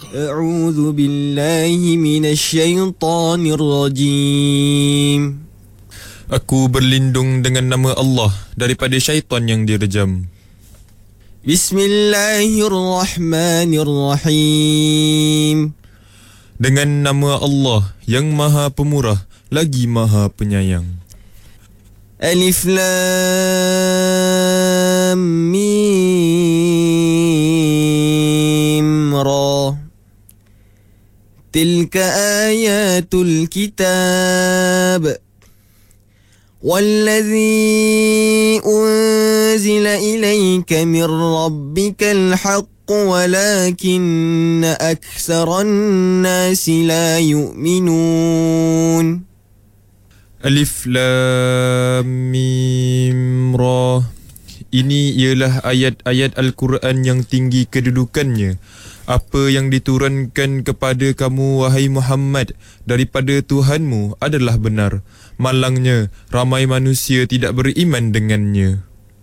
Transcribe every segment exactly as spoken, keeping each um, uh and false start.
أعوذ بالله من الشيطان الرجيم. Aku berlindung dengan nama Allah daripada syaitan yang direjam. Bismillahirrahmanirrahim. Dengan nama Allah yang Maha Pemurah lagi Maha Penyayang. Alif Lam Mim Ra. Tilka ayatul kitab والذي أنزل إليك من ربك الحق ولكن أكثر الناس لا يؤمنون. Alif Lam Mim Ra. Ini ialah ayat-ayat Al-Quran yang tinggi kedudukannya. Apa yang diturunkan kepada kamu, wahai Muhammad, daripada Tuhanmu adalah benar. Malangnya, ramai manusia tidak beriman dengannya.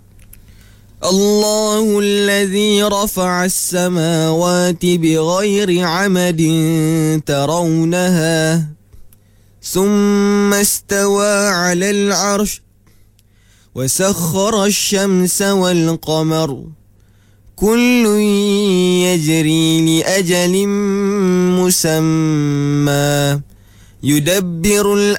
Allahu alladhi rafa'a as-samawati bighairi 'amadin tarawnaha thumma istawa 'ala al-'arsh وسخر الشمس والقمر كل يجري لأجل مسمى يدبر